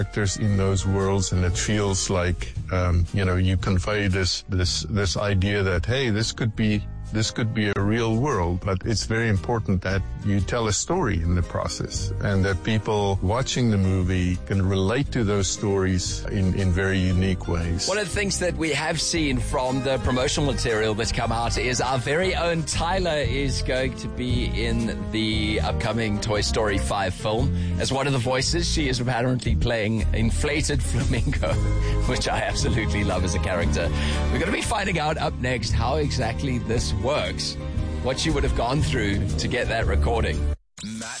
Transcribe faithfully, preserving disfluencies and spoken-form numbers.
characters in those worlds, and it feels like, um, you know, you convey this, this, this idea that, hey, this could be This could be a real world, but it's very important that you tell a story in the process and that people watching the movie can relate to those stories in, in very unique ways. One of the things that we have seen from the promotional material that's come out is our very own Tyler is going to be in the upcoming Toy Story five film as one of the voices. She is apparently playing Inflated Flamingo, which I absolutely love as a character. We're going to be finding out up next how exactly this works, what you would have gone through to get that recording.